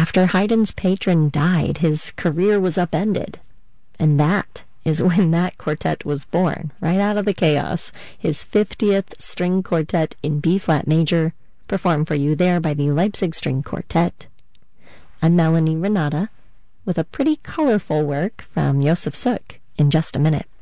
After Haydn's patron died, his career was upended. And that is when that quartet was born, right out of the chaos. His 50th string quartet in B-flat major, performed for you there by the Leipzig String Quartet. I'm Melanie Renata, with a pretty colorful work from Josef Suk in just a minute.